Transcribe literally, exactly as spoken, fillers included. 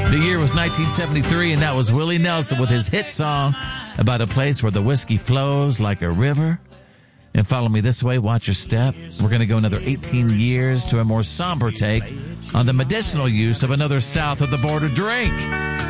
The year was nineteen seventy-three, and that was Willie Nelson with his hit song about a place where the whiskey flows like a river. And Follow Me This Way, Watch Your Step. We're going to go another eighteen years to a more somber take on the medicinal use of another south of the border drink.